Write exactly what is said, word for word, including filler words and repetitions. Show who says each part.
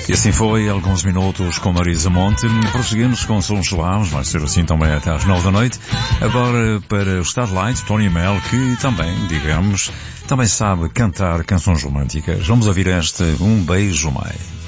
Speaker 1: E assim foi, alguns minutos com Marisa Monte. Prosseguimos com Sons Suaves, vai ser assim também até às nove da noite. Agora para o Starlight, Tony Mel, que também, digamos, também sabe cantar canções românticas. Vamos ouvir este Um Beijo Mais.